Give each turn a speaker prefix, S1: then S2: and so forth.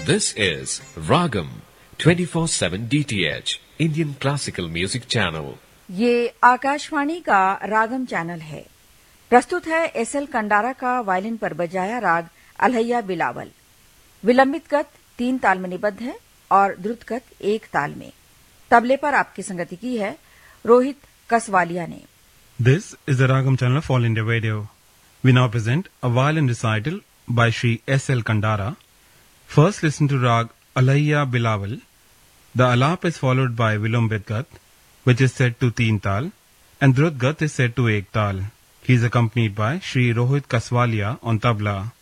S1: This is Ragam 24/7 DTH Indian Classical Music Channel.
S2: ये आकाशवाणी का रागम channel है। प्रस्तुत है एसएल कंडारा का वायलिन पर बजाया राग अलहैया बिलावल। विलंबित गत 3 ताल में निबद्ध है और द्रुत गत 1 ताल में। तबले पर आपकी संगति की है रोहित कसवालिया ने।
S3: This is the Ragam channel of All India Radio. We now present a violin recital by Shri S.L. Kandara. First listen to Rag Alaiya Bilawal. The alap is followed by Vilambit Gat, which is set to 3 tal, and Drut Gat is set to 1 tal. He is accompanied by Shri Rohit Kaswalia on tabla.